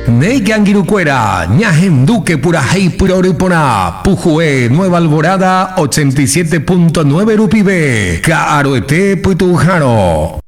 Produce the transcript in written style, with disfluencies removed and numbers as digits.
Neigangirucuera, Ñajenduque, Purajei, Puroripona, Pujue, Nueva Alborada, 87.9 Rupibe, Caroete, Puitujano.